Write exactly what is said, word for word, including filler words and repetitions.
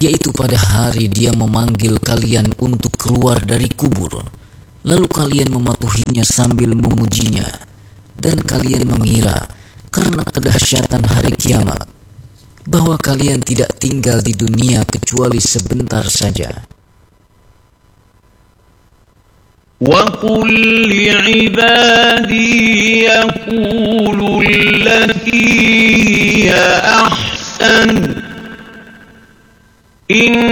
yaitu pada hari Dia memanggil kalian untuk keluar dari kubur, lalu kalian mematuhinya sambil memujinya, dan kalian mengira karena kedahsyatan hari kiamat bahwa kalian tidak tinggal di dunia kecuali sebentar saja. وَقُلْ لِعِبَادِي يَقُولُوا الَّتِي هِيَ أَحْسَنُ إِنَّ